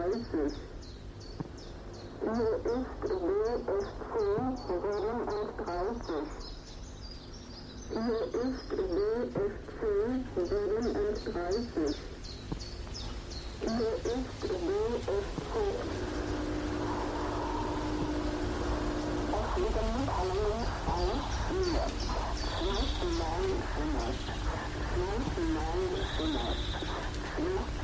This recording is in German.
37. Hier ist WSC 37. Hier ist WSC 37. Hier ist WSC. Auf jedem Mitteilungen auf 4. 29. 29.